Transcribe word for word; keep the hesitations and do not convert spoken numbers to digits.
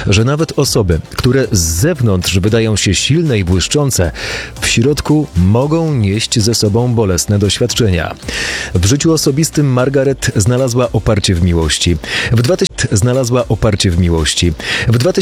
że nawet osoby, które z zewnątrz wydają się silne i błyszczące, w środku mogą nieść ze sobą bolesne doświadczenia. W życiu osobistym Margaret znalazła oparcie w miłości. W dwa tysiące znalazła oparcie w miłości. W